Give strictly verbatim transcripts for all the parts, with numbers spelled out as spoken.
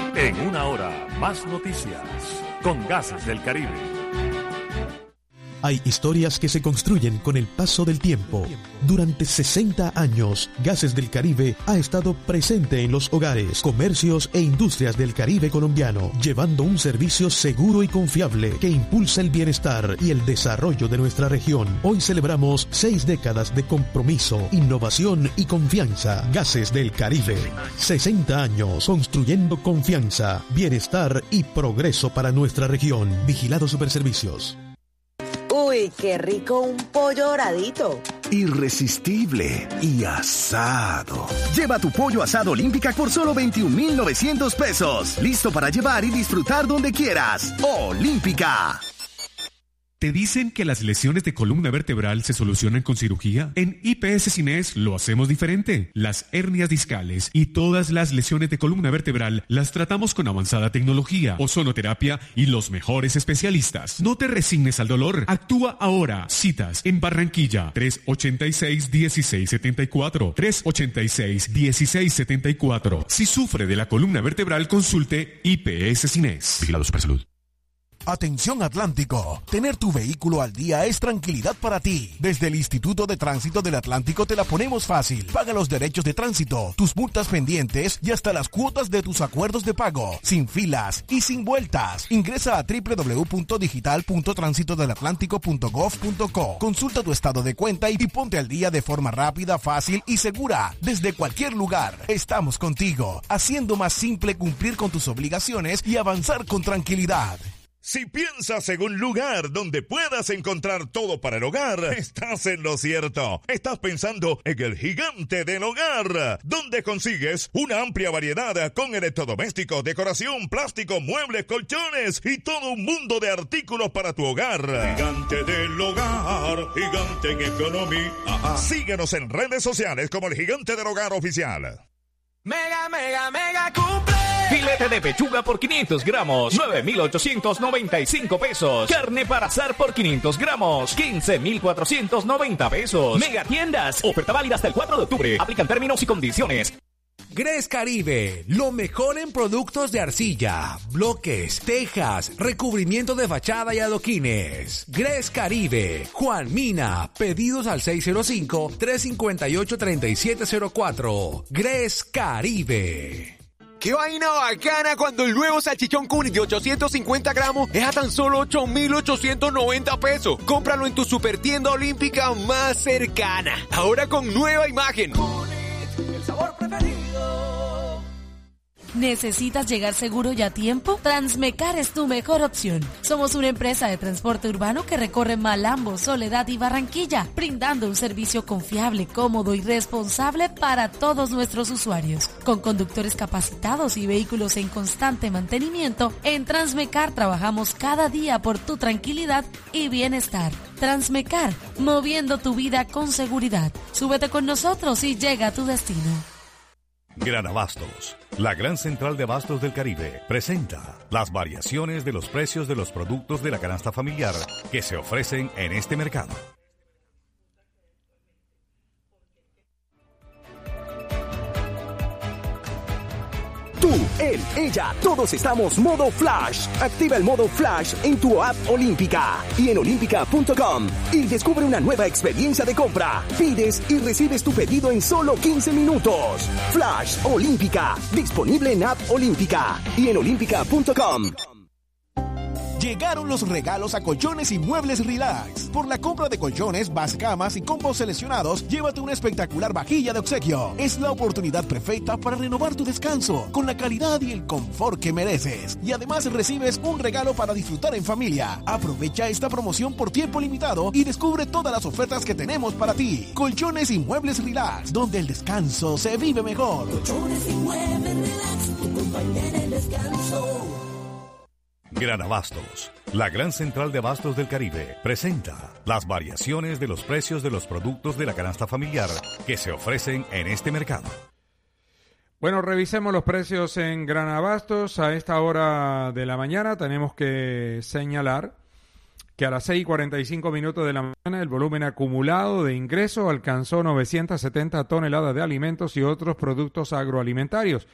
En una hora, más noticias con Gases del Caribe. Hay historias que se construyen con el paso del tiempo. Durante sesenta años, Gases del Caribe ha estado presente en los hogares, comercios e industrias del Caribe colombiano, llevando un servicio seguro y confiable que impulsa el bienestar y el desarrollo de nuestra región. Hoy celebramos seis décadas de compromiso, innovación y confianza. Gases del Caribe. sesenta años construyendo confianza, bienestar y progreso para nuestra región. Vigilado Superservicios. Uy, qué rico un pollo doradito. Irresistible y asado. Lleva tu pollo asado Olímpica por solo veintiún mil novecientos pesos. Listo para llevar y disfrutar donde quieras. Olímpica. ¿Te dicen que las lesiones de columna vertebral se solucionan con cirugía? En I P S Cines lo hacemos diferente. Las hernias discales y todas las lesiones de columna vertebral las tratamos con avanzada tecnología, ozonoterapia y los mejores especialistas. No te resignes al dolor. Actúa ahora. Citas en Barranquilla. tres ochenta y seis, dieciséis setenta y cuatro. tres ochenta y seis, dieciséis setenta y cuatro. Si sufre de la columna vertebral, consulte I P S Cines. Vigilado Supersalud. Atención Atlántico, tener tu vehículo al día es tranquilidad para ti. Desde el Instituto de Tránsito del Atlántico te la ponemos fácil. Paga los derechos de tránsito, tus multas pendientes y hasta las cuotas de tus acuerdos de pago, sin filas y sin vueltas. Ingresa a doble u doble u doble u punto digital punto tránsito del atlántico punto gov punto co. Consulta tu estado de cuenta y ponte al día de forma rápida, fácil y segura. Desde cualquier lugar, estamos contigo, haciendo más simple cumplir con tus obligaciones y avanzar con tranquilidad. Si piensas en un lugar donde puedas encontrar todo para el hogar, estás en lo cierto. Estás pensando en el Gigante del Hogar, donde consigues una amplia variedad con electrodomésticos, decoración, plástico, muebles, colchones y todo un mundo de artículos para tu hogar. Gigante del Hogar, gigante en economía. Ajá. Síguenos en redes sociales como el Gigante del Hogar Oficial. Mega, mega, mega cumple. Filete de pechuga por quinientos gramos, nueve mil ochocientos noventa y cinco pesos. Carne para asar por quinientos gramos, quince mil cuatrocientos noventa pesos. Mega tiendas, oferta válida hasta el cuatro de octubre. Aplican términos y condiciones. Gres Caribe, lo mejor en productos de arcilla, bloques, tejas, recubrimiento de fachada y adoquines. Gres Caribe, Juan Mina, pedidos al seis cero cinco, tres cinco ocho, tres siete cero cuatro. Gres Caribe. ¡Qué vaina bacana cuando el nuevo salchichón Cuni de ochocientos cincuenta gramos es a tan solo ocho mil ochocientos noventa pesos! Cómpralo en tu supertienda olímpica más cercana. Ahora con nueva imagen. Cuni, el sabor preferido. ¿Necesitas llegar seguro y a tiempo? Transmecar es tu mejor opción. Somos una empresa de transporte urbano que recorre Malambo, Soledad y Barranquilla, brindando un servicio confiable, cómodo y responsable para todos nuestros usuarios. Con conductores capacitados y vehículos en constante mantenimiento, en Transmecar trabajamos cada día por tu tranquilidad y bienestar. Transmecar, moviendo tu vida con seguridad. Súbete con nosotros y llega a tu destino. Gran Abastos, la gran central de abastos del Caribe, presenta las variaciones de los precios de los productos de la canasta familiar que se ofrecen en este mercado. Tú, él, ella, todos estamos modo Flash. Activa el modo Flash en tu app Olímpica y en olímpica punto com y descubre una nueva experiencia de compra. Pides y recibes tu pedido en solo quince minutos. Flash Olímpica, disponible en app Olímpica y en olímpica punto com. Llegaron los regalos a Colchones y Muebles Relax. Por la compra de colchones, bascamas y combos seleccionados, llévate una espectacular vajilla de obsequio. Es la oportunidad perfecta para renovar tu descanso con la calidad y el confort que mereces. Y además recibes un regalo para disfrutar en familia. Aprovecha esta promoción por tiempo limitado y descubre todas las ofertas que tenemos para ti. Colchones y Muebles Relax, donde el descanso se vive mejor. Colchones y Muebles Relax, tu compañía en el descanso. Gran Abastos, la gran central de abastos del Caribe, presenta las variaciones de los precios de los productos de la canasta familiar que se ofrecen en este mercado. Bueno, revisemos los precios en Gran Abastos. A esta hora de la mañana tenemos que señalar que a las seis y cuarenta y cinco minutos de la mañana el volumen acumulado de ingreso alcanzó novecientas setenta toneladas de alimentos y otros productos agroalimentarios.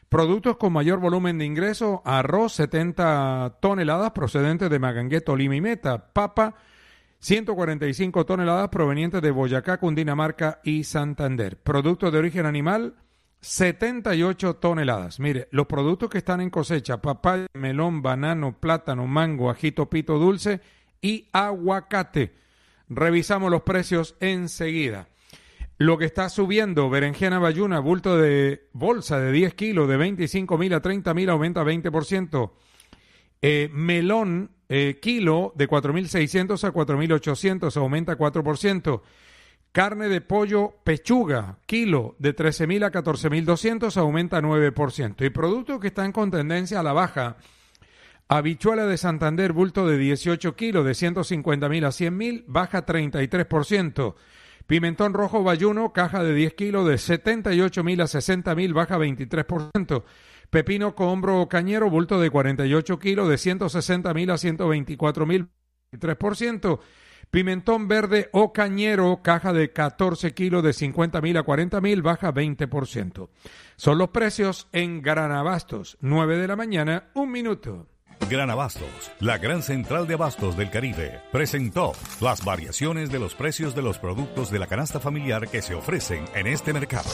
Productos con mayor volumen de ingreso, arroz setenta toneladas procedentes de Magangué, Tolima y Meta, papa ciento cuarenta y cinco toneladas provenientes de Boyacá, Cundinamarca y Santander. Productos de origen animal, setenta y ocho toneladas. Mire, los productos que están en cosecha, papaya, melón, banano, plátano, mango, ajito, pito dulce y aguacate. Revisamos los precios enseguida. Lo que está subiendo, berenjena bayuna, bulto de bolsa de diez kilos, de veinticinco mil a treinta mil, aumenta veinte por ciento. Eh, melón, eh, kilo, de cuatro mil seiscientos a cuatro mil ochocientos, aumenta cuatro por ciento. Carne de pollo pechuga, kilo, de trece mil a catorce mil doscientos, aumenta nueve por ciento. Y productos que están con tendencia a la baja, habichuela de Santander, bulto de dieciocho kilos, de ciento cincuenta mil a cien mil, baja treinta y tres por ciento. Pimentón rojo bayuno, caja de diez kilos, de setenta y ocho mil a sesenta mil, baja veintitrés por ciento. Pepino cohombro cañero, bulto de cuarenta y ocho kilos, de ciento sesenta mil a ciento veinticuatro mil, veintitrés por ciento. Pimentón verde o cañero, caja de catorce kilos, de cincuenta mil a cuarenta mil, baja veinte por ciento. Son los precios en Gran Abastos, nueve de la mañana, un minuto. Gran Abastos, la gran central de abastos del Caribe, presentó las variaciones de los precios de los productos de la canasta familiar que se ofrecen en este mercado.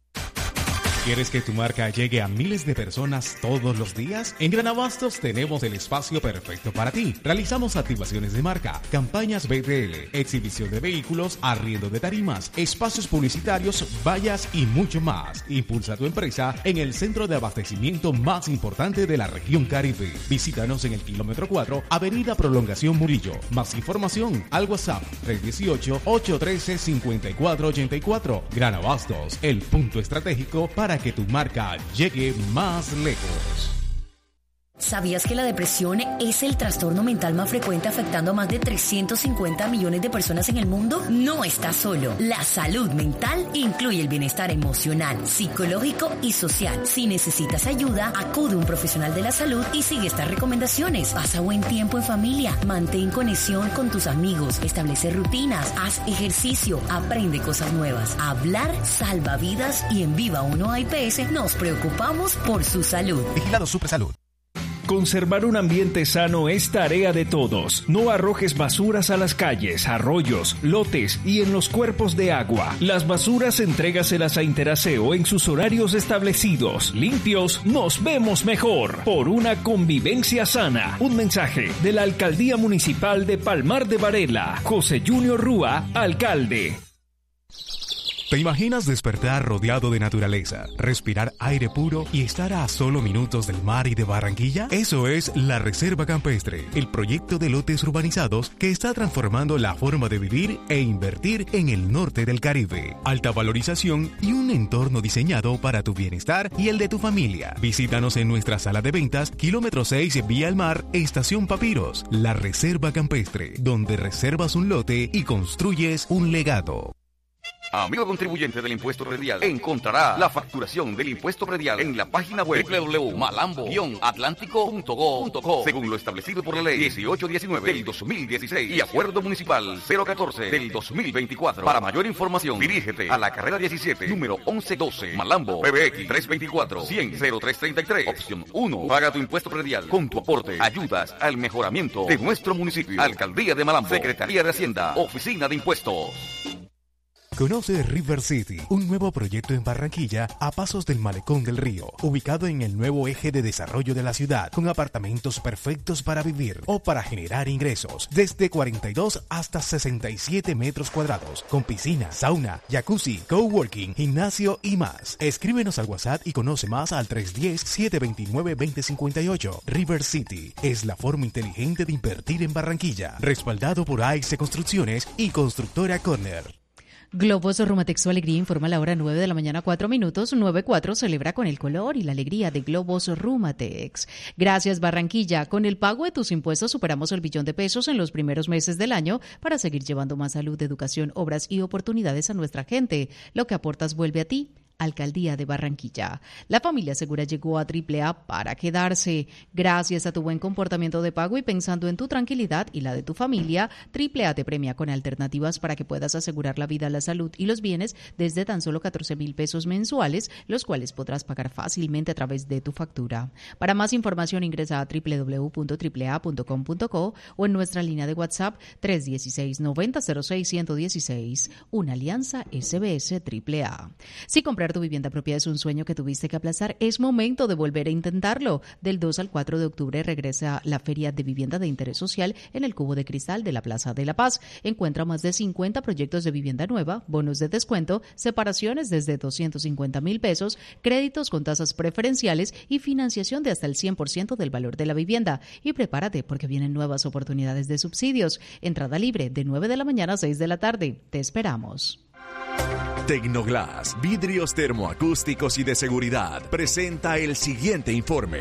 ¿Quieres que tu marca llegue a miles de personas todos los días? En Gran Abastos tenemos el espacio perfecto para ti. Realizamos activaciones de marca, campañas B T L, exhibición de vehículos, arriendo de tarimas, espacios publicitarios, vallas y mucho más. Impulsa tu empresa en el centro de abastecimiento más importante de la región Caribe. Visítanos en el kilómetro cuatro, Avenida Prolongación Murillo. Más información al WhatsApp tres uno ocho, ocho uno tres, cinco cuatro ocho cuatro. Gran Abastos, el punto estratégico para que tu marca llegue más lejos. ¿Sabías que la depresión es el trastorno mental más frecuente afectando a más de trescientos cincuenta millones de personas en el mundo? No estás solo. La salud mental incluye el bienestar emocional, psicológico y social. Si necesitas ayuda, acude a un profesional de la salud y sigue estas recomendaciones. Pasa buen tiempo en familia, mantén conexión con tus amigos, establece rutinas, haz ejercicio, aprende cosas nuevas. Hablar salva vidas y en Viva uno A I P S nos preocupamos por su salud. Vigilado Supersalud. Conservar un ambiente sano es tarea de todos. No arrojes basuras a las calles, arroyos, lotes y en los cuerpos de agua. Las basuras entrégaselas a Interaseo en sus horarios establecidos. Limpios, nos vemos mejor. Por una convivencia sana. Un mensaje de la Alcaldía Municipal de Palmar de Varela. José Junior Rúa, alcalde. ¿Te imaginas despertar rodeado de naturaleza, respirar aire puro y estar a solo minutos del mar y de Barranquilla? Eso es la Reserva Campestre, el proyecto de lotes urbanizados que está transformando la forma de vivir e invertir en el norte del Caribe. Alta valorización y un entorno diseñado para tu bienestar y el de tu familia. Visítanos en nuestra sala de ventas, kilómetro seis, Vía al Mar, Estación Papiros, la Reserva Campestre, donde reservas un lote y construyes un legado. Amigo contribuyente del impuesto predial, encontrará la facturación del impuesto predial en la página web doble u doble u doble u punto malambo guion atlántico punto go punto co, según lo establecido por la ley dieciocho diecinueve del dos mil dieciséis y acuerdo municipal cero catorce del dos mil veinticuatro. Para mayor información, dirígete a la carrera diecisiete, número once doce, Malambo, P B X tres veinticuatro, cien, cero tres treinta y tres, opción uno. Paga tu impuesto predial. Con tu aporte ayudas al mejoramiento de nuestro municipio. Alcaldía de Malambo, Secretaría de Hacienda, Oficina de Impuestos. Conoce River City, un nuevo proyecto en Barranquilla a pasos del Malecón del Río, ubicado en el nuevo eje de desarrollo de la ciudad, con apartamentos perfectos para vivir o para generar ingresos, desde cuarenta y dos hasta sesenta y siete metros cuadrados, con piscina, sauna, jacuzzi, coworking, gimnasio y más. Escríbenos al WhatsApp y conoce más al tres uno cero, siete dos nueve, dos cero cinco ocho. River City es la forma inteligente de invertir en Barranquilla, respaldado por A X Construcciones y Constructora Corner. Globos Rumatex, su alegría, informa a la hora nueve de la mañana, cuatro minutos. nueve cuatro celebra con el color y la alegría de Globos Rumatex. Gracias, Barranquilla. Con el pago de tus impuestos superamos el billón de pesos en los primeros meses del año para seguir llevando más salud, educación, obras y oportunidades a nuestra gente. Lo que aportas vuelve a ti. Alcaldía de Barranquilla. La familia segura llegó a Triple A para quedarse. Gracias a tu buen comportamiento de pago y pensando en tu tranquilidad y la de tu familia, Triple A te premia con alternativas para que puedas asegurar la vida, la salud y los bienes desde tan solo catorce mil pesos mensuales, los cuales podrás pagar fácilmente a través de tu factura. Para más información ingresa a doble u doble u doble u punto triple a punto com punto co o en nuestra línea de WhatsApp tres uno seis, nueve cero cero seis, uno uno seis. Una alianza S B S Triple A. Si comprar tu vivienda propia es un sueño que tuviste que aplazar, es momento de volver a intentarlo. Del dos al cuatro de octubre regresa la Feria de Vivienda de Interés Social en el Cubo de Cristal de la Plaza de la Paz. Encuentra más de cincuenta proyectos de vivienda nueva, bonos de descuento, separaciones desde doscientos cincuenta mil pesos, créditos con tasas preferenciales y financiación de hasta el cien por ciento del valor de la vivienda. Y prepárate porque vienen nuevas oportunidades de subsidios. Entrada libre de nueve de la mañana a seis de la tarde. Te esperamos. Tecnoglass, vidrios termoacústicos y de seguridad, presenta el siguiente informe.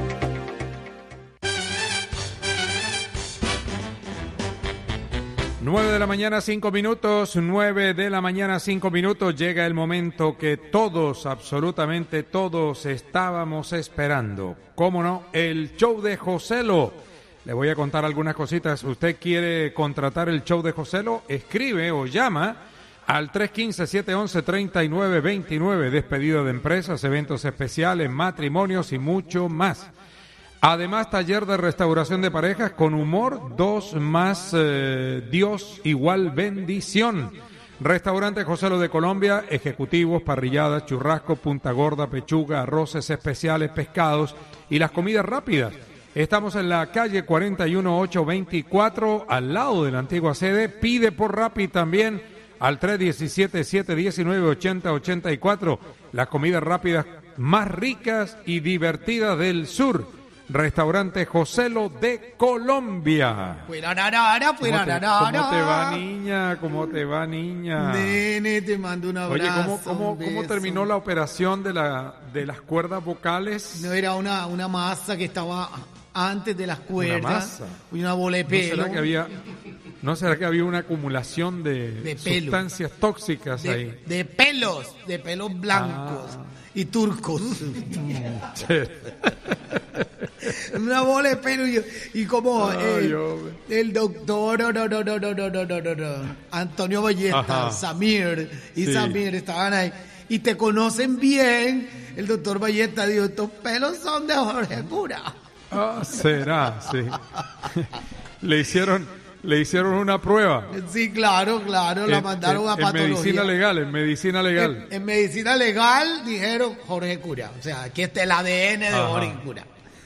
Nueve de la mañana, cinco minutos, nueve de la mañana, cinco minutos, llega el momento que todos, absolutamente todos, estábamos esperando. ¿Cómo no? El show de Joselo. Le voy a contar algunas cositas. ¿Usted quiere contratar el show de Joselo? Escribe o llama al tres uno cinco, siete uno uno, tres nueve dos nueve, despedida de empresas, eventos especiales, matrimonios y mucho más. Además, taller de restauración de parejas con humor, dos más eh, Dios igual bendición. Restaurante Joselo de Colombia, ejecutivos, parrilladas, churrasco, punta gorda, pechuga, arroces especiales, pescados y las comidas rápidas. Estamos en la calle cuarenta y uno mil ochocientos veinticuatro, al lado de la antigua sede. Pide por Rappi también al tres uno siete, siete uno nueve, ocho cero ocho cuatro. Las comidas rápidas más ricas y divertidas del sur. Restaurante Joselo de Colombia. ¿Cómo te, ¿Cómo te va, niña? ¿Cómo te va, niña? Nene, te mando un abrazo. Oye, ¿cómo, cómo, ¿cómo terminó la operación de, la, de las cuerdas vocales? No, era una, una masa que estaba antes de las cuerdas. Una masa. Y una bola de pelo. ¿No será que había, ¿no será que había una acumulación de, de sustancias tóxicas de, ahí? De pelos, de pelos blancos ah. y turcos. Una bola de pelo y, y como Ay, el, el doctor no, no, no, no, no, no, no, no, no, Antonio Ballesta, Ajá. Samir y sí. Samir estaban ahí y te conocen bien. El doctor Ballesta dijo, estos pelos son de Jorge Cura. Ah, será, sí. le hicieron le hicieron una prueba. Sí, claro, claro, la en, mandaron en, a patología. En medicina legal, en medicina legal. En, en medicina legal dijeron Jorge Cura. O sea, aquí está el A D N de Ajá. Jorge Cura.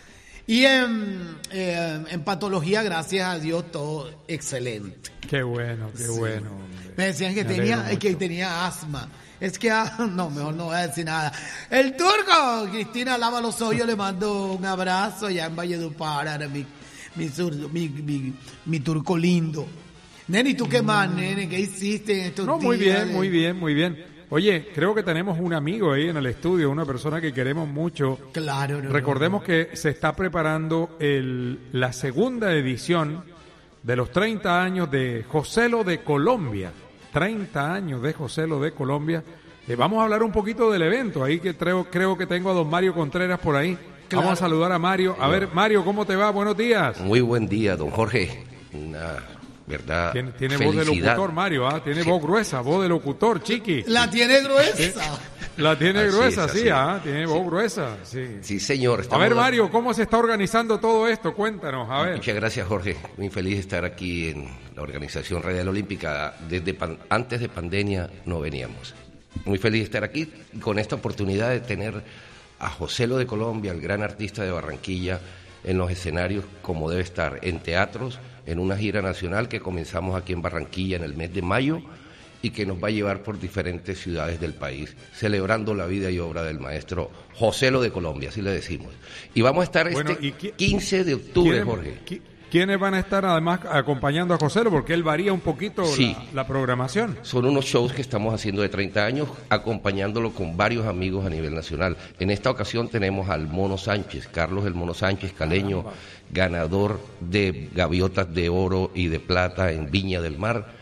Y en, eh, en patología, gracias a Dios, todo excelente. Qué bueno, qué sí. bueno. Me decían que, Me tenía, que tenía asma. Es que, no, mejor no voy a decir nada. El turco, Cristina lava los ojos, le mando un abrazo allá en Valledupar, a mi, mi, mi, mi, mi turco lindo. Nene, ¿y tú qué más, nene? ¿Qué hiciste en estos no, días? No, muy bien, muy bien, muy bien. Oye, creo que tenemos un amigo ahí en el estudio, una persona que queremos mucho. Claro. No, Recordemos no, no. que se está preparando el, la segunda edición de los treinta años de Joselo de Colombia. treinta años de Joselo de Colombia. Eh, vamos a hablar un poquito del evento. Ahí que creo, creo que tengo a don Mario Contreras por ahí. Claro. Vamos a saludar a Mario. A ver, Mario, ¿cómo te va? Buenos días. Muy buen día, don Jorge. Una... ¿verdad? Tiene, tiene voz de locutor, Mario, ¿ah? Tiene sí. voz gruesa, voz de locutor, chiqui. La tiene gruesa. ¿Sí? La tiene así gruesa, es, sí, ¿ah? Tiene voz sí. gruesa, sí. Sí, señor. A ver, Mario, ¿cómo se está organizando todo esto? Cuéntanos, a ver. Muchas gracias, Jorge. Muy feliz de estar aquí en la Organización Radial Olímpica. Desde pan, antes de pandemia no veníamos. Muy feliz de estar aquí con esta oportunidad de tener a Joselo de Colombia, el gran artista de Barranquilla, en los escenarios como debe estar, en teatros, en una gira nacional que comenzamos aquí en Barranquilla en el mes de mayo y que nos va a llevar por diferentes ciudades del país, celebrando la vida y obra del maestro Joselo de Colombia, así le decimos. Y vamos a estar bueno, este qui- quince de octubre, Jorge. Qui- ¿Quiénes van a estar además acompañando a Joselo? Porque él varía un poquito sí. la, la programación. Son unos shows que estamos haciendo de treinta años, acompañándolo con varios amigos a nivel nacional. En esta ocasión tenemos al Mono Sánchez, Carlos el Mono Sánchez, caleño, ah, ganador de gaviotas de oro y de plata en Viña del Mar.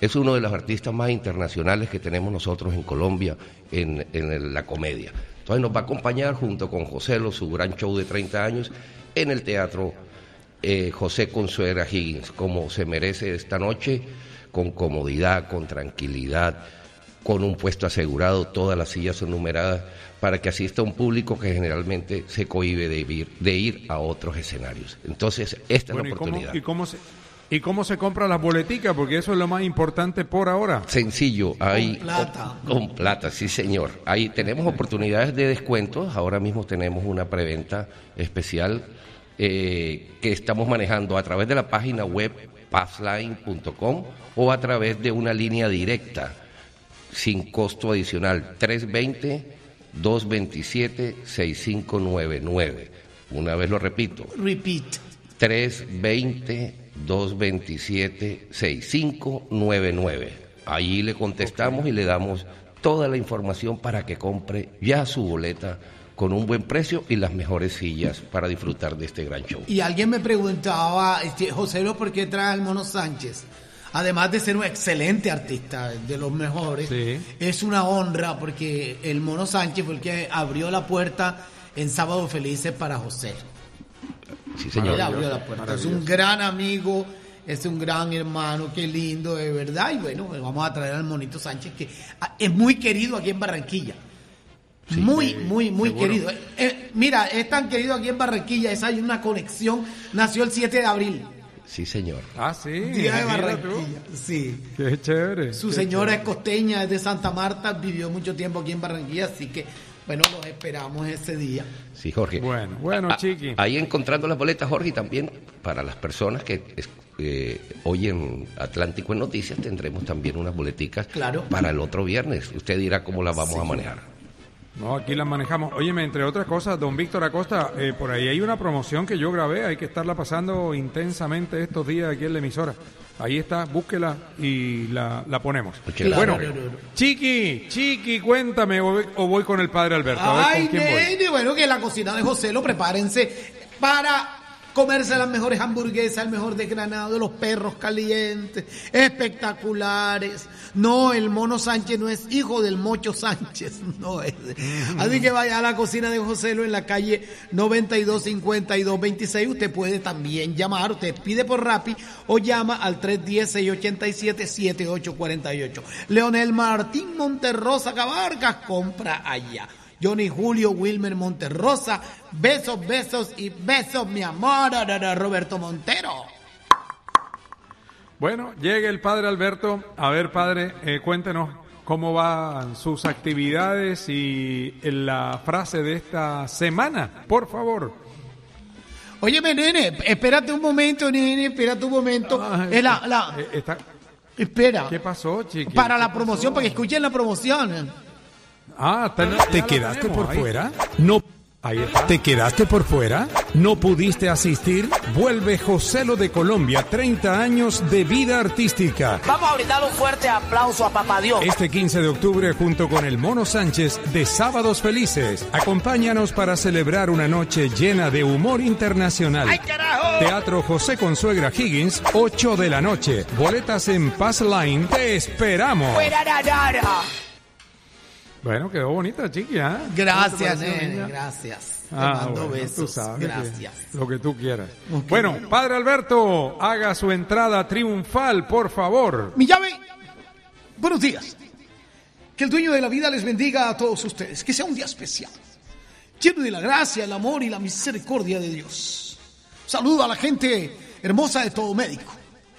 Es uno de los artistas más internacionales que tenemos nosotros en Colombia en, en la comedia. Entonces nos va a acompañar junto con Joselo, su gran show de treinta años, en el Teatro eh, José Consuegra Higgins, como se merece esta noche, con comodidad, con tranquilidad, con un puesto asegurado, todas las sillas son numeradas, para que asista un público que generalmente se cohíbe de ir, de ir a otros escenarios. Entonces, esta bueno, es la oportunidad. ¿Y cómo, y cómo se, y cómo se compra las boleticas? Porque eso es lo más importante por ahora. Sencillo, hay con plata. Con, con plata, sí señor. Ahí tenemos oportunidades de descuentos. Ahora mismo tenemos una preventa especial eh, que estamos manejando a través de la página web passline punto com o a través de una línea directa sin costo adicional, tres dos cero, dos dos siete, seis cinco nueve nueve. Una vez lo repito. Repeat. tres dos cero, dos dos siete, seis cinco nueve nueve. Allí le contestamos okay. y le damos toda la información para que compre ya su boleta con un buen precio y las mejores sillas para disfrutar de este gran show. Y alguien me preguntaba, este, José, ¿por qué trae al Mono Sánchez? Además de ser un excelente artista, de los mejores, sí. es una honra porque el Mono Sánchez fue el que abrió la puerta en Sábado Felices para José. Sí, señor. Él abrió la puerta. Es un gran amigo, es un gran hermano, qué lindo, de verdad. Y bueno, vamos a traer al Monito Sánchez, que es muy querido aquí en Barranquilla. Sí, muy, muy, muy seguro. querido. Eh, mira, es tan querido aquí en Barranquilla, esa hay una conexión, nació el siete de abril. Sí, señor. Ah, sí. Día de Barranquilla. Sí. Qué chévere. Su qué señora chévere. es costeña, es de Santa Marta, vivió mucho tiempo aquí en Barranquilla, así que, bueno, los esperamos ese día. Sí, Jorge. Bueno, bueno, a, Chiqui. Ahí encontrando las boletas, Jorge, y también para las personas que eh, oyen Atlántico en Noticias, tendremos también unas boleticas claro. para el otro viernes. Usted dirá cómo las vamos sí. a manejar. No, aquí las manejamos. Óyeme, entre otras cosas, don Víctor Acosta, eh, por ahí hay una promoción que yo grabé, hay que estarla pasando intensamente estos días aquí en la emisora. Ahí está, búsquela y la, la ponemos. Claro, bueno, no, no, no. Chiqui, Chiqui, cuéntame, o, o voy con el padre Alberto. A ver, Ay, ¿con quién nene, voy? bueno, que en la cocina de José lo prepárense para comerse las mejores hamburguesas, el mejor desgranado, los perros calientes, espectaculares. No, el Mono Sánchez no es hijo del Mocho Sánchez, no es. Así que vaya a la cocina de Joselo en la calle noventa y dos cincuenta y dos veintiséis. Usted puede también llamar, usted pide por Rappi o llama al tres uno cero, seis ocho siete, siete ocho cuatro ocho. Leonel Martín Monterrosa Cabarcas, compra allá. Johnny Julio Wilmer Monterrosa, besos, besos y besos, mi amor, Roberto Montero. Bueno, llega el padre Alberto. A ver, padre, eh, cuéntenos cómo van sus actividades y la frase de esta semana, por favor. Óyeme, nene, espérate un momento, nene, espérate un momento. Ah, es la, la... Está... Espera. ¿Qué pasó, chiqui? Para la ¿Qué promoción, pasó? para que escuchen la promoción. Ah, ¿te, ¿Te quedaste por fuera? No. Ahí está. ¿Te quedaste por fuera? ¿No pudiste asistir? Vuelve Joselo de Colombia, treinta años de vida artística. Vamos a brindar un fuerte aplauso a Papá Dios. Este quince de octubre, junto con el Mono Sánchez de Sábados Felices, acompáñanos para celebrar una noche llena de humor internacional. ¡Ay, carajo! Teatro José Consuegra Higgins, ocho de la noche. Boletas en Passline. ¡Te esperamos! ¡Fuera, da, da, da! Bueno, quedó bonita, chiqui, ¿eh? Gracias, nene, gracias. Te Ah, mando bueno, besos. tú sabes Gracias. que lo que tú quieras. Okay. Bueno, padre Alberto, haga su entrada triunfal, por favor. Mi llave, buenos días. Que el dueño de la vida les bendiga a todos ustedes. Que sea un día especial, lleno de la gracia, el amor y la misericordia de Dios. Saludo a la gente hermosa de Todo Médico.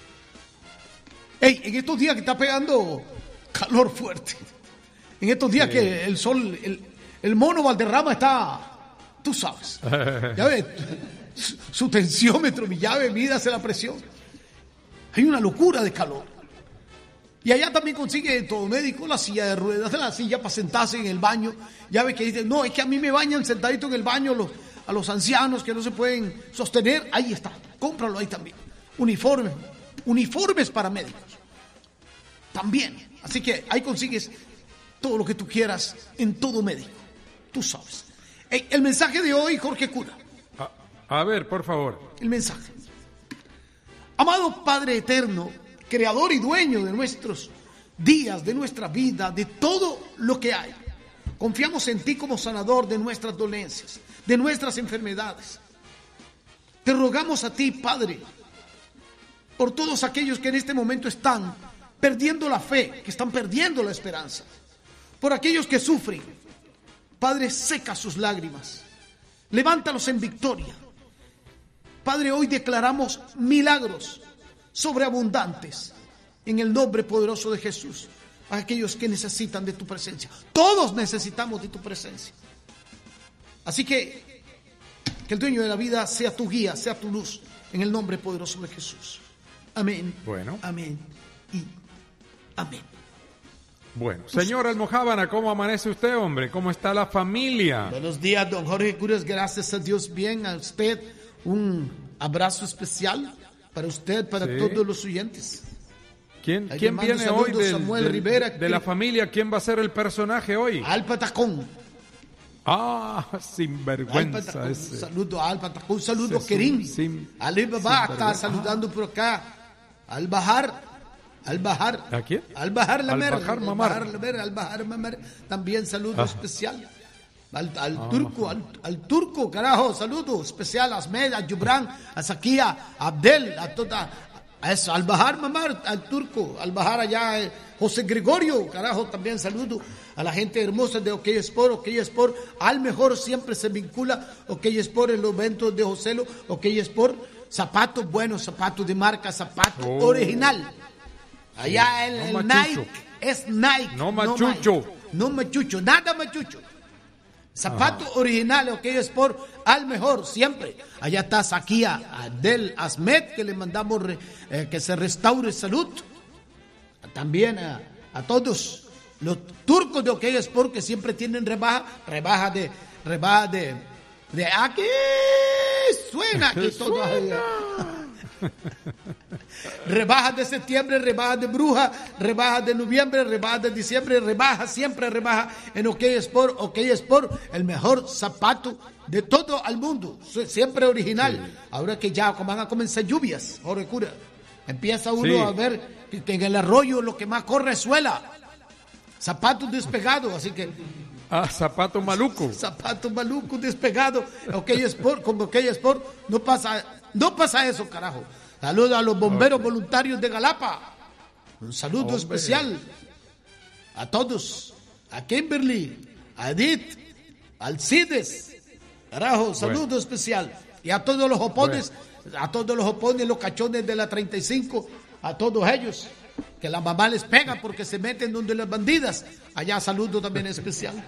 Hey, en estos días que está pegando calor fuerte, en estos días sí. que el sol, el, el mono Valderrama está, tú sabes, ya ves, su, su tensiómetro, mi llave, mídase la presión. Hay una locura de calor. Y allá también consigue en Todo Médico la silla de ruedas, la silla para sentarse en el baño. Ya ves que dicen, no, es que a mí me bañan sentadito en el baño los, a los ancianos que no se pueden sostener. Ahí está, cómpralo ahí también. Uniformes, uniformes para médicos. También. Así que ahí consigues todo lo que tú quieras en Todo Médico. Tú sabes. Hey, el mensaje de hoy, Jorge Cura. A, a ver, por favor. El mensaje. Amado Padre Eterno, creador y dueño de nuestros días, de nuestra vida, de todo lo que hay. Confiamos en ti como sanador de nuestras dolencias, de nuestras enfermedades. Te rogamos a ti, Padre, por todos aquellos que en este momento están perdiendo la fe, que están perdiendo la esperanza, por aquellos que sufren. Padre, seca sus lágrimas, levántalos en victoria. Padre, hoy declaramos milagros sobreabundantes en el nombre poderoso de Jesús a aquellos que necesitan de tu presencia. Todos necesitamos de tu presencia. Así que que el dueño de la vida sea tu guía, sea tu luz, en el nombre poderoso de Jesús. Amén. Bueno. Amén. Y amén. Bueno, señor Almojábana, ¿cómo amanece usted, hombre? ¿Cómo está la familia? Buenos días, don Jorge Curas, gracias a Dios, bien, a usted, un abrazo especial para usted, para sí. todos los oyentes. ¿Quién, ¿quién viene hoy del, Samuel del, Rivera, de la familia? ¿Quién va a ser el personaje hoy? Al Patacón. Ah, sinvergüenza ese. Un saludo a Al Patacón, un saludo a Kerim. Sin, Ali Baba está saludando por acá. Al Bajar, Al Bajar. ¿A quién? Al Bajar la Mer. Al Bajar Mamar. Al Bajar Mamar. También saludo ah. especial. Al, al ah. turco, al, al turco, carajo, saludo especial a Ahmed, a Gibran, a Zakia, a Abdel, a toda... A eso, al Bajar Mamar, al turco, al Bajar allá, eh, José Gregorio, carajo, también saludo a la gente hermosa de OK Sport, OK Sport, al mejor siempre se vincula OK Sport en los eventos de Joselo, OK Sport, zapatos buenos, zapatos de marca, zapatos oh. original. Allá el, no el Nike es Nike. No machucho. No, no machucho, nada machucho. Zapatos Ajá. originales, OK Sport, al mejor, siempre. Allá está Zakia, Adel Ahmed, que le mandamos re, eh, que se restaure salud. También a, a todos los turcos de OK Sport que siempre tienen rebaja, rebaja de, rebaja de, de aquí suena, aquí todo. Rebajas de septiembre, rebajas de bruja, rebajas de noviembre, rebajas de diciembre, rebaja, siempre rebaja en OK Sport. OK Sport, el mejor zapato de todo el mundo, siempre original. Sí. Ahora que ya van a comenzar lluvias, Jorge Cura, empieza uno sí. a ver que, que en el arroyo lo que más corre es suela. Zapatos despegados, así que... Ah, zapato maluco. Zapato maluco despegado. OK Sport, con OK Sport no pasa, no pasa eso, carajo. Saludos a los bomberos okay. voluntarios de Galapa. Un saludo Hombre. especial a todos. A Kimberly, a Edith, al Cides. Carajo, saludo bueno. especial. Y a todos los jopones, bueno. a todos los jopones, los cachones de la treinta y cinco, a todos ellos. Que la mamá les pega porque se meten donde las bandidas. Allá saludo también especial.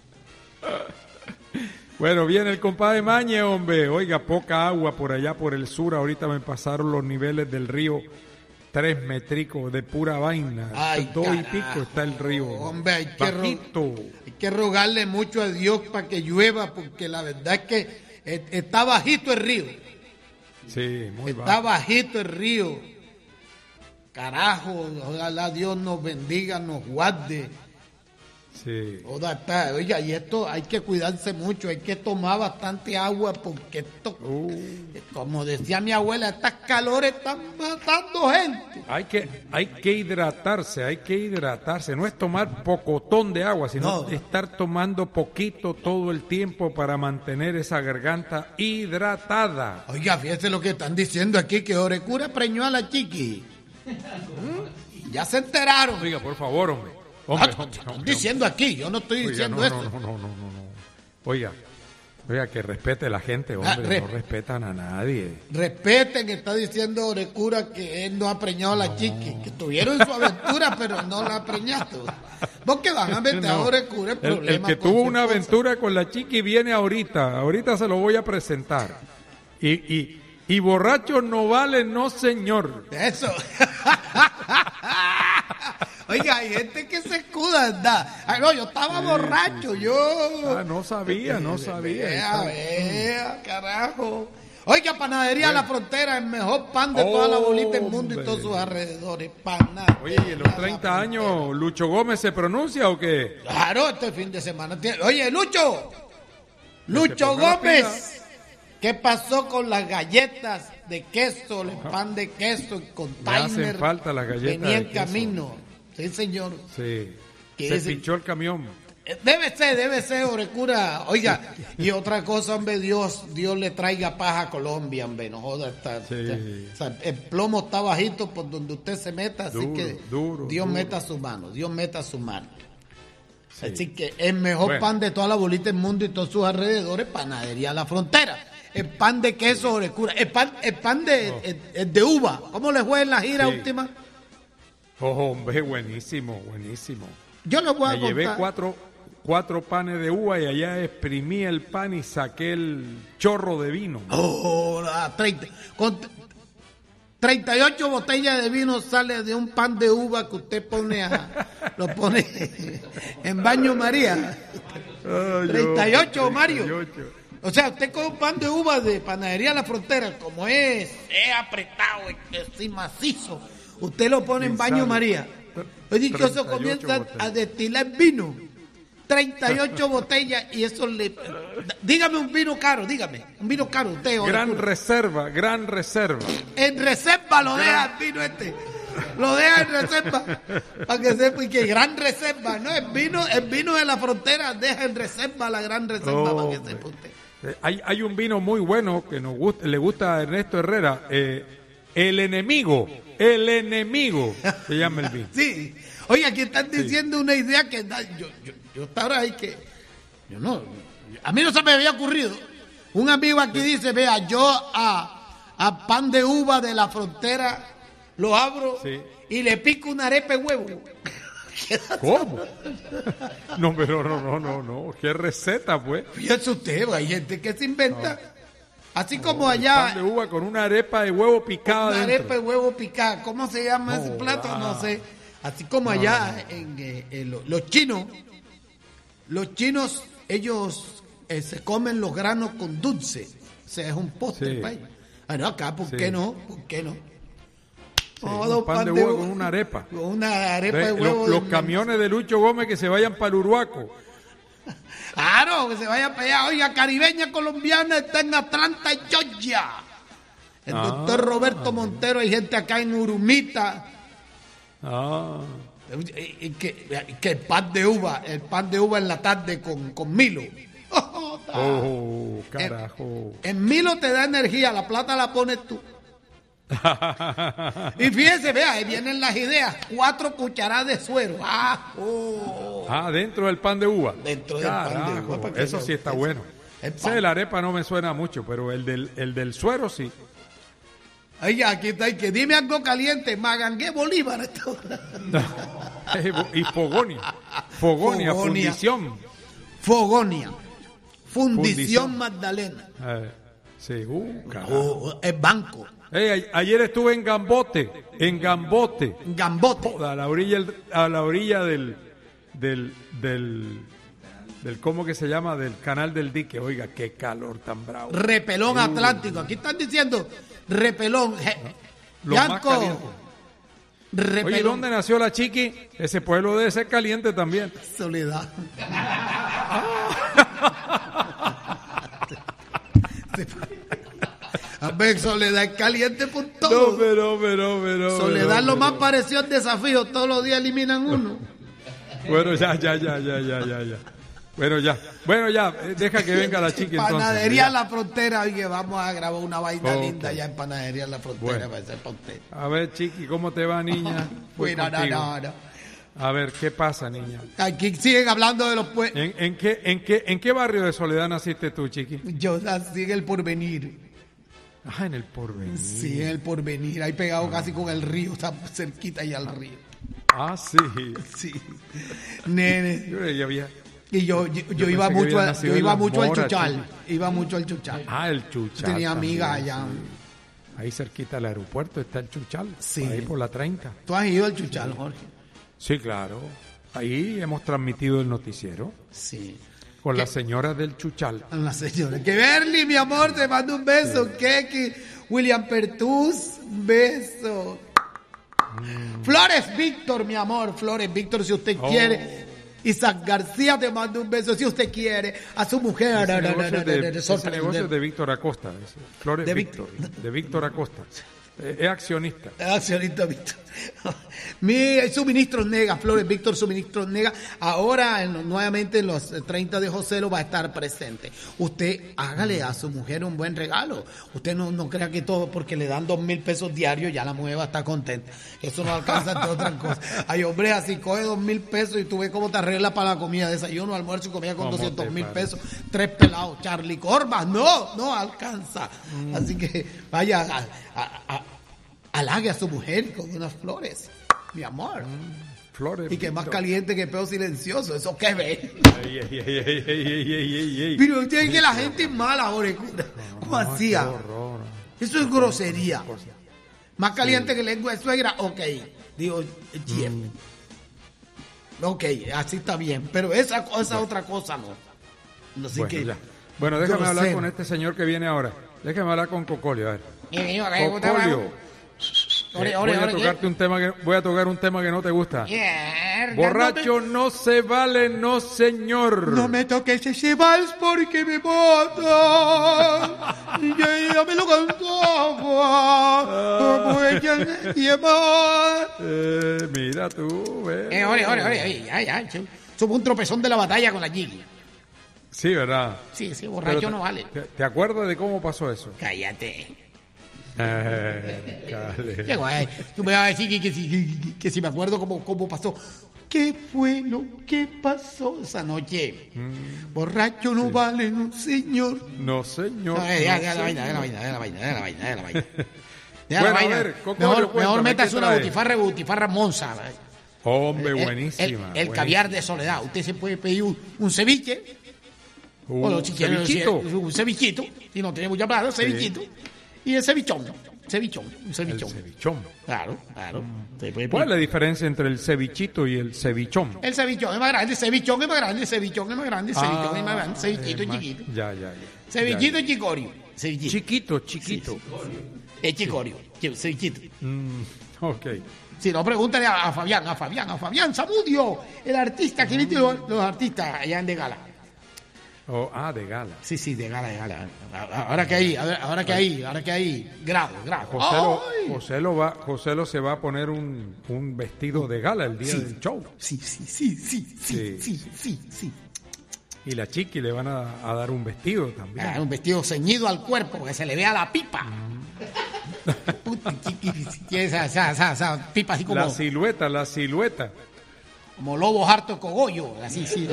Bueno, viene el compadre Mañe, hombre. Oiga, poca agua por allá por el sur. Ahorita me pasaron los niveles del río. Tres métricos de pura vaina. Ay, Dos carajo, y pico está el río. Hombre, hay que, ro- hay que rogarle mucho a Dios para que llueva, porque la verdad es que está bajito el río. Sí, muy está bajo. bajito el río. Carajo, ojalá Dios nos bendiga, nos guarde. Sí. Oiga, y esto hay que cuidarse mucho, hay que tomar bastante agua porque esto, uh. como decía mi abuela, estas calores están matando gente. Hay que, hay que hidratarse, hay que hidratarse. No es tomar pocotón de agua, sino no. estar tomando poquito todo el tiempo para mantener esa garganta hidratada. Oiga, fíjese lo que están diciendo aquí, que Orecura preñó a la chiqui. ¿Mm? Ya se enteraron. Oiga, por favor, hombre. Hombre, no, hombre, estoy hombre, diciendo hombre. aquí, yo no estoy Oiga, diciendo no, esto. No, no, no, no, no. Oiga, oiga, que respete la gente, hombre, ah, re- no respetan a nadie. Respeten, está diciendo Orecura que él no ha preñado a la no. chiqui, que tuvieron su aventura, pero no la ha preñado. ¿Vos qué van a meter no. a Orecura el problema? El, el que tuvo una cosa. aventura con la chiqui viene ahorita, ahorita se lo voy a presentar. Y, y, y borrachos no valen, no señor. Eso. Oiga, hay gente que se escuda, ¿verdad? Ay, no, yo estaba sí, borracho, sí, sí. yo... Ah, no sabía, no sabía. Vea, vea, carajo. Oiga, Panadería bueno. La Frontera, el mejor pan de oh, toda la bolita del mundo hombre. y todos sus alrededores. Panadería. Oye, ¿y en los treinta años Lucho Gómez se pronuncia o qué? Claro, este fin de semana tiene... Oye, Lucho. Lucho Gómez. ¿Qué pasó con las galletas de queso, el pan de queso, el container? Me hacen falta las galletas venía en de queso. camino. Sí, señor. Sí. ¿Qué Se es? pinchó el camión. Debe ser, debe ser, Orecura. Oiga, y otra cosa, hombre, Dios, Dios le traiga paz a Colombia, hombre, no joda. Está, Sí. está- o sea, el plomo está bajito por donde usted se meta, así Duro, que duro, Dios duro. meta su mano, Dios meta su mano. Sí. Así que el mejor Bueno. pan de toda la bolita del mundo y todos sus alrededores, Panadería La Frontera. El pan de queso, Orecura. El pan, el pan de, Oh. el- el de uva. ¿Cómo le fue en la gira Sí. última? Oh, hombre, buenísimo, buenísimo. Yo no voy a Me llevé contar. cuatro, cuatro panes de uva y allá exprimí el pan y saqué el chorro de vino. Oh, la treinta, con treinta y ocho botellas de vino sale de un pan de uva que usted pone a, lo pone en baño María. Ay, treinta y ocho, hombre, Mario. treinta y ocho. O sea, usted con un pan de uva de Panadería La Frontera, como es, es apretado, es, es macizo, usted lo pone en Sin baño sal. María. Oye, que eso treinta y ocho comienza botellas. a destilar vino. treinta y ocho botellas y eso le... Dígame un vino caro, dígame. Un vino caro, usted. Gran Orecura. reserva, gran reserva. En reserva lo deja el vino este. Lo deja en reserva. Para que sepa y que gran reserva. No, el vino, el vino de La Frontera deja en reserva la gran reserva Oh, para que sepa usted. Eh, Hay, hay un vino muy bueno que nos gusta, le gusta a Ernesto Herrera. eh, el enemigo. El enemigo se llama el vino. Sí. Oye, aquí están diciendo una idea que da- yo, yo, yo hasta ahora hay que... Yo no, a mí no se me había ocurrido. Un amigo aquí dice, vea, yo a, a pan de uva de La Frontera lo abro Sí. y le pico una arepa de huevo. ¿Cómo? No, pero no, no, no, no. ¿Qué receta, pues? Fíjese usted, hay gente que se inventa. Así como El allá, pan de uva con una arepa de huevo picada una dentro. arepa de huevo picada. ¿Cómo se llama ese Oh, plato? wow. No sé. Así como allá en, eh, en lo- los chinos, los chinos, ellos eh, se comen los granos con dulce. O sea, es un postre. Sí. pa' ellos. Bueno, acá, ¿por Sí. qué no? ¿Por qué no? Sí, Todo un pan de uva con una arepa. Con una arepa Ve, de lo- huevo. los de- camiones de Lucho Gómez que se vayan para el Uruaco. Claro, que se vaya para allá. Oiga, caribeña colombiana está en Atlanta, Georgia. El Ah, doctor Roberto Montero, hay gente acá en Urumita. Ah, Y- y Que, que el pan de uva, el pan de uva en la tarde con, con Milo. oh, carajo. En Milo te da energía, la plata la pones tú. Y fíjese, vea, ahí vienen las ideas. Cuatro cucharadas de suero. Ah, oh. Ah, dentro del pan de uva. Dentro del pan de Carajo, uva, para que eso lo- sí está eso- bueno. el Ese pan. de la arepa no me suena mucho, pero el del, el del suero sí. Oiga, aquí está, y que dime algo caliente, Magangué Bolívar. a esta hora. Y Fogonia. Fogonia, Fogonia. fundición. Fogonia. Fundición, Fundición. Magdalena. Eh, sí, uh, carajo. Oh, el banco. Ey, a- ayer estuve en Gambote, en Gambote, Gambote. a la orilla, el- a la orilla del, del, del, del, ¿cómo que se llama? Del canal del dique. Oiga, qué calor tan bravo. Repelón Uh. Atlántico. Aquí están diciendo repelón. Je- Lo más Yanko, caliente. repelón. Oye, ¿dónde nació la Chiqui? Ese pueblo debe ser caliente también. Soledad. A ver, Soledad es caliente por todo. No, pero, pero, pero. Soledad pero, lo más pero. parecido al desafío. Todos los días eliminan uno. Bueno, ya, ya, ya, ya, ya, ya, ya. Bueno, ya. Bueno, ya. eh, Deja que venga la Chiqui entonces. Panadería ya. La Frontera. Oye, vamos a grabar una vaina Ok. linda ya en Panadería La Frontera. Bueno. Para hacer para usted. A ver, Chiqui, ¿cómo te va, niña? Voy Bueno, no, contigo. no, no. A ver, ¿qué pasa, niña? Aquí siguen hablando de los pueblos. ¿En, en qué, en, qué, ¿En qué barrio de Soledad naciste tú, Chiqui? Yo nací en el Porvenir. Ah, en el Porvenir. Sí, en el Porvenir. Ahí pegado casi con el río. Está cerquita ya al río. Ah, sí. Sí. Nene. Yo, ya había... Y yo, yo, yo Yo iba pensé que mucho, había a- nacido yo en iba Las mucho al Moras, Chuchal. Iba mucho al Chuchal. Ah, el Chuchal. Tenía amigas también, allá. sí. Ahí cerquita del aeropuerto está el Chuchal. Sí. Ahí por la treinta. ¿Tú has ido al Chuchal, Jorge? Sí, claro. Ahí hemos transmitido el noticiero. Sí. Con ¿Qué? las señoras del Chuchal. A la señora. Que Berly, mi amor, te mando un beso. Keki, William Pertus, un beso. Mm. Flores Víctor, mi amor. Flores Víctor, si usted Oh. quiere Isaac García te manda un beso si usted quiere. A su mujer. Ese No, no, negocio no, es de- no, no, ese sorprender. negocio es de Víctor Acosta. es Flores De Víctor. De Víctor Acosta. Eh, Es accionista. Accionista Víctor. Mi suministros Nega, Flores Víctor Suministros Nega, ahora en, nuevamente en los treinta de José lo va a estar presente. Usted hágale a su mujer un buen regalo. Usted no, no crea que todo porque le dan dos mil pesos diarios ya la mujer va a estar contenta. Eso no alcanza de otra cosa. Hay hombres así, coge dos mil pesos y tú ves cómo te arreglas para la comida, desayuno, almuerzo y comida con ¿Cómo doscientos te mil parece? pesos. Tres pelados, Charlie Corba, no, no alcanza. Mm. Así que vaya, a, a, a- halague a su mujer con unas flores, mi amor. Flores Y que más Víctor. caliente que peo silencioso, eso que ve. Ey, ey, ey, ey, ey, ey, ey, ey, ey. Pero usted que la gente es mala, Orecura. ¿Cómo No, hacía? qué horror. Eso es grosería. Más caliente que lengua de suegra, ok. Digo, Jeff. Ok, así está bien. Pero esa, esa otra cosa no. Así Bueno, que. ya. Bueno, déjame grosero. hablar con este señor que viene ahora. Déjame hablar con Cocolio, a ver. Eh, eh, Cocolio. Ore, Eh, ore, voy a ore, tocarte un tema que voy a tocar un tema que no te gusta. Yeah, Borracho no se vale, no señor. No me toques ese vals porque me mata. Ya, ya me lo cantaba. Pues ya nadie más. Eh, mira tú, ve. Eh, ore, ore, ore, ore, ya, ya. Somos un tropezón de la batalla con la Gigi. Sí, ¿verdad? Sí, sí, borracho Pero te- no vale. ¿Te, te acuerdas de cómo pasó eso? Cállate. Eh, cale. Qué guay. Tú me vas a decir que, que, si- que- que si me acuerdo cómo, cómo pasó. ¿Qué fue lo que pasó esa noche? Borracho no vale, no, señor. No, señor. No, eh, ya, no, ya, la señor. vaina, ya la vaina, ya la vaina, ya la vaina, ya la vaina. Ya Bueno, la a vaina. ver, Cocolio, mejor mejor cuéntame, metas ¿qué una trae? butifarra, butifarra Monza. Hombre, El- el- buenísima. El, el buenísima. caviar de soledad. Usted se puede pedir un, un ceviche. Un Bueno, si quiere, cevichito. si- un cevichito. Si no tiene mucha plata, Sí. cevichito. Y el cevichón. Cevichón. Un cevichón. El cevichón. Claro, claro. Se puede ¿Cuál es la pedir. diferencia entre el cevichito y el cevichón? El cevichón es más grande, cevichón es más grande, cevichón es más grande, cevichón es más grande, cevichito Ah, es más- chiquito. Ya, ya, ya. Cevichito Ya, es chicorio. Cevichito. Chiquito, chiquito. Es chicorio. chi- Cevichito. Mm, ok. Si no, pregúntale a, a Fabián, a Fabián, a Fabián Zamudio, el artista que viste los, los artistas allá en De Gala. Oh, ah, de gala. Sí, sí, de Gala, de Gala. Ahora que hay, ahora que hay, ahora que hay grado, grado. José lo, ¡Ay! José lo va, José lo se va a poner un, un vestido de gala el día Sí. del show. Sí, sí, sí, sí, sí, Sí. sí, sí, sí. Y la chiqui le van a, a dar un vestido también. Ah, un vestido ceñido al cuerpo, que se le vea la pipa. Puta, chiqui, tiene esa, esa, esa, esa pipa así como, La silueta, la silueta. como lobo harto de cogollo, así, sí.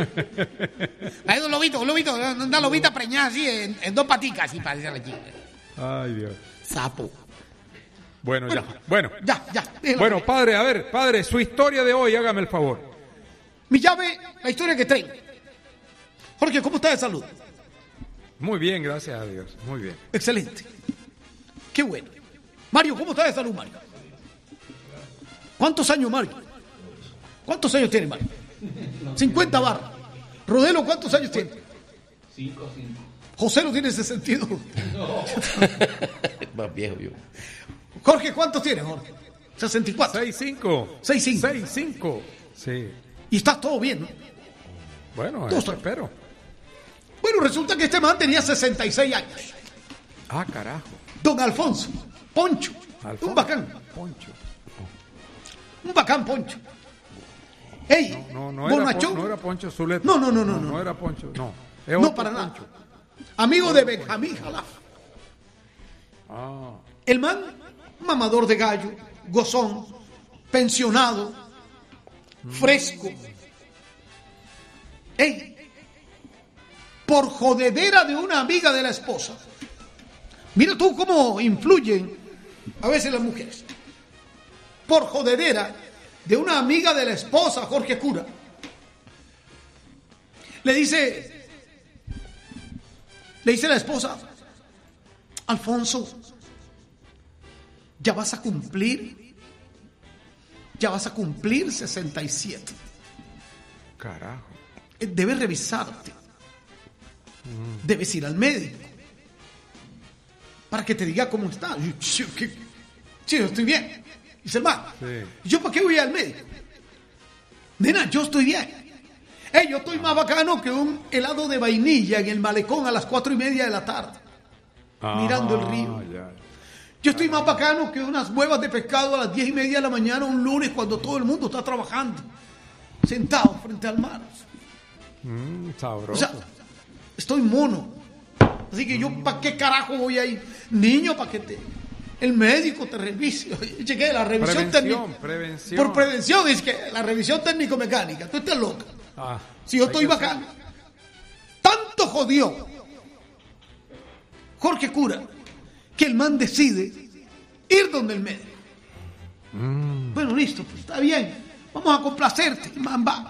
Hay un lobito, un lobito, una lobita preñada así, en, en dos paticas, así parece la chica. Ay, Dios. Sapo. Bueno, ya. Bueno. Ya, ya. déjalo. Bueno, padre, a ver, padre, su historia de hoy, hágame el favor. Mi llave, la historia que traigo. Jorge, ¿cómo está de salud? Muy bien, gracias a Dios. Muy bien. Excelente. Qué bueno. Mario, ¿cómo está de salud, Mario? ¿Cuántos años, Mario? ¿Cuántos años tiene, Mario? cincuenta barras. Rodelo, ¿cuántos años tiene? Cinco, cinco. José lo tiene sesenta y dos. Más viejo yo. Jorge, ¿cuántos tiene, Jorge? sesenta y cuatro. seis cinco. seis cinco. seis cinco. Sí. Y está todo bien, ¿no? Bueno, Todo eso está- espero. Bueno, resulta que este man tenía sesenta y seis años. Ah, carajo. Don Alfonso, Poncho, Alfonso. un bacán, Poncho. un bacán Poncho. Ey, No, no era, bonachón. Pon- no era Poncho Zuleta. No, no, no, no, No, no. era Poncho, no. Es No, otro para nada. Poncho. Amigo de Benjamín Jalaf. Ah, El man, mamador de gallo, gozón, pensionado, fresco. Ey, por jodedera de una amiga de la esposa. Mira tú cómo influyen a veces las mujeres. Por jodedera de una amiga de la esposa, Jorge Cura. Le dice, le dice la esposa, Alfonso, ya vas a cumplir, ya vas a cumplir sesenta y siete. carajo. Eh, Debes revisarte. Debes ir al médico. Para que te diga cómo estás. Y, Sí, que- sí, yo estoy bien. Dice el man, Sí. ¿yo para qué voy al médico? Nena, yo estoy bien. Hey, yo estoy más bacano que un helado de vainilla en el malecón a las cuatro y media de la tarde, Ajá, mirando el río. ya. Yo estoy más bacano que unas huevas de pescado a las diez y media de la mañana un lunes cuando todo el mundo está trabajando, sentado frente al mar. Mm, sabroso. O sea, estoy mono. Así que yo, ¿para qué carajo voy a ir? Niño, para que te, el médico te revise. Oye, cheque, la revisión Prevención, técnica. prevención. Por prevención, es que la revisión técnico-mecánica. Tú estás loca. Ah, Si yo hay estoy que bacano. Tanto jodió Jorge Cura que el man decide ir donde el médico. Mm. Bueno, listo, pues está bien. Vamos a complacerte. El man va.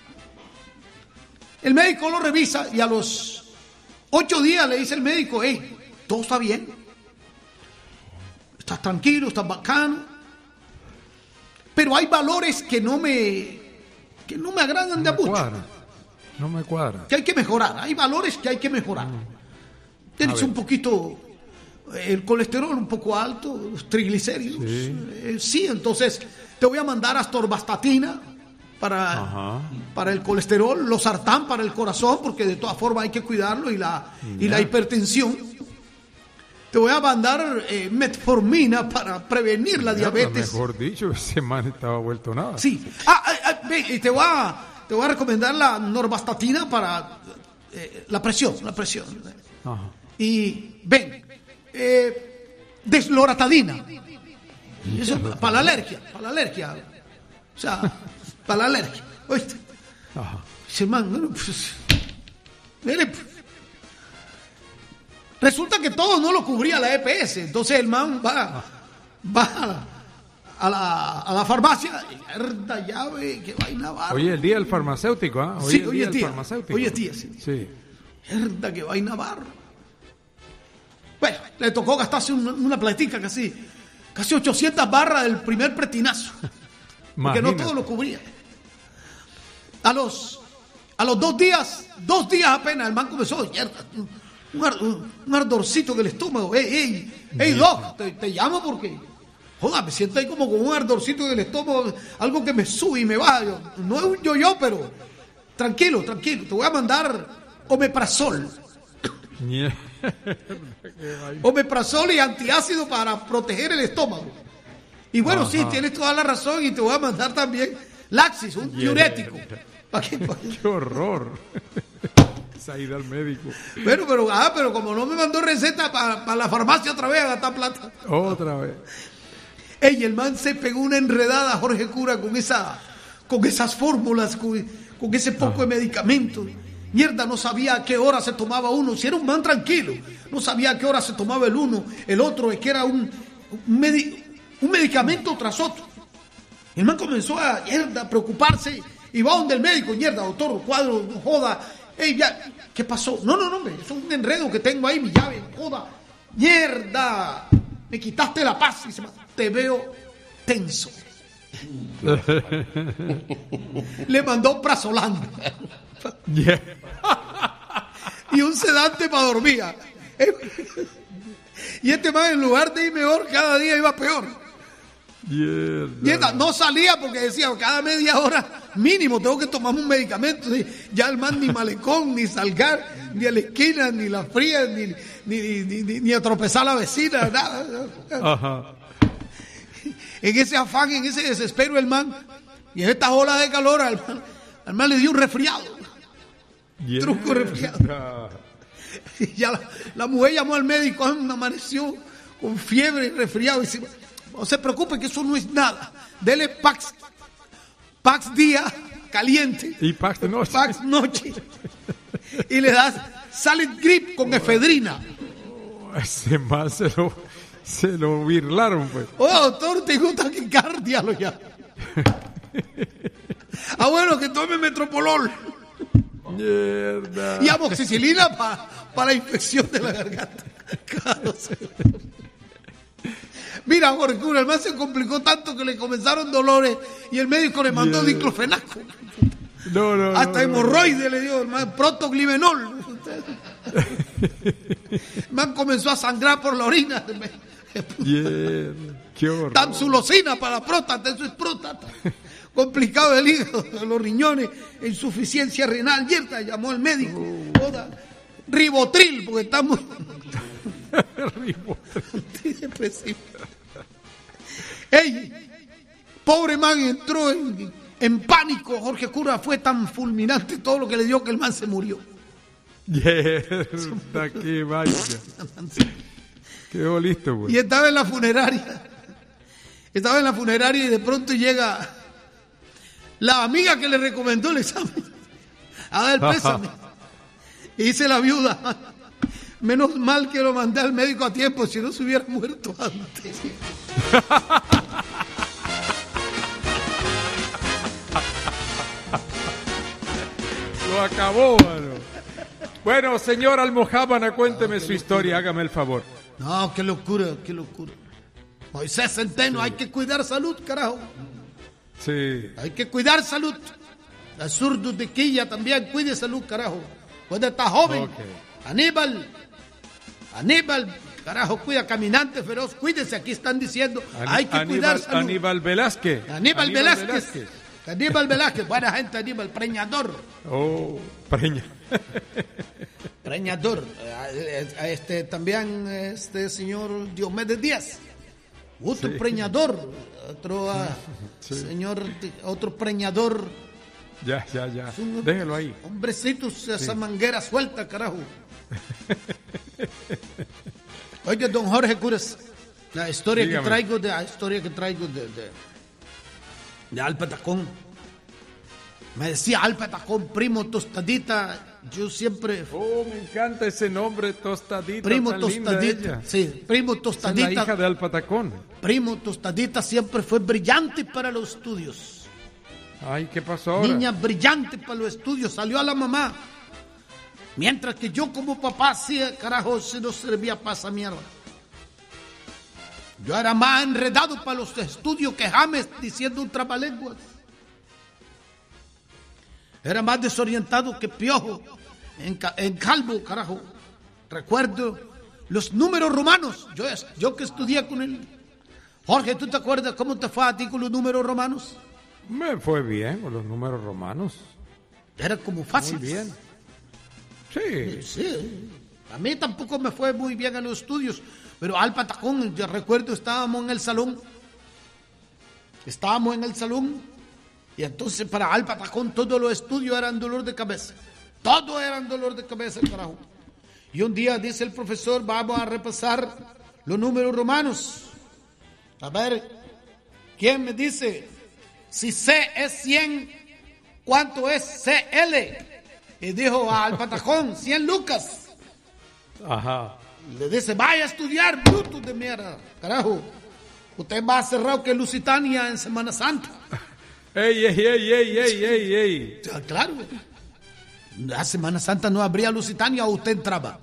El médico lo revisa y a los ocho días le dice el médico, hey, todo está bien. Estás tranquilo, estás bacano. Pero hay valores que no me, que no me agradan de a No me mucho. cuadra. No me cuadra. Que hay que mejorar. Hay valores que hay que mejorar. Tienes ver. un poquito el colesterol un poco alto, los triglicéridos. Sí. Eh, sí, entonces te voy a mandar astorvastatina para, Ajá. para el colesterol, losartán para el corazón, porque de todas formas hay que cuidarlo, y la, y la Ya. hipertensión. Te voy a mandar eh, metformina para prevenir la Mierda, diabetes. Mejor dicho, ese man estaba vuelto nada. Sí. Ah, ah, ah, ve, y te voy a, te voy a recomendar la norvastatina para eh, la presión, la presión. Ajá. Y ven, eh, desloratadina. Eso para la alergia, para la alergia. O sea, para la alergia. ¿Oíste? Ajá. Dice, man, bueno, pues, mire, pues, resulta que todo no lo cubría la E P S. Entonces el man va, va a la, a la, a la farmacia. Mierda, llave, qué vaina barra. Hoy es el día del farmacéutico, ¿ah? Hoy Sí, es el hoy día es del día. farmacéutico. Hoy es día, sí. Sí. Mierda, qué vaina barra. Bueno, le tocó gastarse una, una platica casi, casi ochocientas barras del primer pretinazo. Porque no Imagínate. todo lo cubría. A los, a los dos días, dos días apenas, el man comenzó, mierda, un, ar- un ardorcito en el estómago. Ey, ey, ey, doc, te, te llamo porque, joda, me siento ahí como con un ardorcito en el estómago, algo que me sube y me baja. Yo, no es un yo-yo, pero tranquilo, tranquilo, te voy a mandar omeprazol. Mierda. Omeprazol y antiácido para proteger el estómago. Y bueno, Ajá. sí, tienes toda la razón, y te voy a mandar también Laxis, un diurético. ¿Para qué? Qué horror. Esa ida al médico. Bueno, pero, ah, pero como no me mandó receta para la farmacia otra vez a gastar plata. Otra vez. Ey, el man se pegó una enredada, Jorge Cura, con esa, con esas fórmulas, con, con ese poco de medicamentos. Mierda, no sabía a qué hora se tomaba uno. Si era un man tranquilo, no sabía a qué hora se tomaba el uno, el otro, es que era un, un, medi- un medicamento tras otro. El man comenzó a, mierda, a preocuparse y va donde el médico. Mierda, doctor, cuadro, no joda. Ey, ya, ¿qué pasó? No, no, no, hombre, es un enredo que tengo ahí, mi llave, no joda. Mierda, me quitaste la paz. Dice, te veo tenso. Le mandó prazolam. Yeah. Y un sedante para dormir. Y este man, en lugar de ir mejor, cada día iba peor. Mierda. Mierda, no salía porque decía, cada media hora mínimo tengo que tomar un medicamento. Ya el man ni malecón, ni salgar, ni a la esquina, ni la fría, ni, ni, ni, ni, ni a tropezar a la vecina, nada. Ajá. En ese afán, en ese desespero, el man, y en estas olas de calor, al man, al man le dio un resfriado. Yeah. Truco resfriado. Y ya la, la mujer llamó al médico, ah, amaneció con fiebre y resfriado. Y dice, no se preocupe que eso no es nada. Dele Pax, Pax día caliente. Y Pax de noche. Pax noche. Y le das Salid Grip con efedrina. Ese man se lo, se lo birlaron, pues. Oh, doctor, tengo taquicardia, lo ya. Ah, bueno, que tome Metropolol. Mierda. Y amoxicilina para pa la infección de la garganta. Claro, sí. Mira, Jorge Cura, el man se complicó tanto que le comenzaron dolores y el médico le mandó Yeah. diclofenaco. No, no, Hasta no, hemorroide le dio, el man, protoglivenol. El man comenzó a sangrar por la orina. Yeah. Qué horror. Tamsulosina para la próstata, eso es próstata. complicado el hígado, los riñones, insuficiencia renal, yerta, llamó al médico, joda, ribotril, porque estamos antidepresivo. Ey, pobre man entró en, en pánico. Jorge Cura, fue tan fulminante todo lo que le dio que el man se murió. Yerda, qué vaya. Quedó listo, güey. Y estaba en la funeraria. Estaba en la funeraria y de pronto llega la amiga que le recomendó el examen a dar el pésame. Y dice la viuda: menos mal que lo mandé al médico a tiempo, si no se hubiera muerto antes. Lo acabó, mano. Bueno, señor Almojábana, cuénteme su historia, hágame el favor. No, qué locura, qué locura. Moisés Centeno, sí. Hay que cuidar salud, carajo. Sí. Hay que cuidar salud. El zurdo de Quilla también, cuide salud, carajo. Cuando está joven. Okay. Aníbal, Aníbal, carajo, cuida. Caminante feroz, cuídese, aquí están diciendo. An- hay que Aníbal, cuidar salud. Aníbal Velázquez. Aníbal, Aníbal Velázquez. Velázquez. Aníbal Velázquez, buena gente, Aníbal, preñador. Oh, preña. Preñador. Este, también este señor Diomedes Díaz. Otro sí. preñador. Otro uh, sí. señor, otro preñador. Ya, ya, ya. Un, déjelo ahí. Hombrecitos, sí. esa manguera suelta, carajo. Oye, don Jorge Curas, la historia Dígame. que traigo de la historia que traigo de, de, de Al Patacón. Me decía Al Patacón, primo Tostadita. Yo siempre. Oh, me encanta ese nombre, Tostadita. Primo Tostadita. Sí, primo Tostadita. Es la hija de Al Patacón. Primo Tostadita siempre fue brillante para los estudios. Ay, ¿qué pasó ahora? Niña brillante para los estudios, salió a la mamá. Mientras que yo como papá, sí, carajo, se no servía para esa mierda. Yo era más enredado para los estudios que James diciendo un trabalenguas. Era más desorientado que Piojo en, en Calvo, carajo. Recuerdo los números romanos. Yo, yo que estudié con él. Jorge, ¿tú te acuerdas cómo te fue a ti con los números romanos? Me fue bien con los números romanos. Era como fácil. Muy bien. Sí. Sí. A mí tampoco me fue muy bien en los estudios. Pero Al Patacón, yo recuerdo, estábamos en el salón. Estábamos en el salón. Y entonces para Al Patacón todos los estudios eran dolor de cabeza. Todo eran dolor de cabeza, carajo. Y un día dice el profesor, vamos a repasar los números romanos. A ver, ¿quién me dice? Si C es cien, ¿cuánto es C L? Y dijo a Al Patacón, cien lucas. Ajá. Le dice, vaya a estudiar, bruto de mierda. Carajo, usted va cerrado que Lusitania en Semana Santa. ¡Ey, ey, ey, ey, ey, ey, ey! Claro. La Semana Santa no habría Lusitania o usted entraba.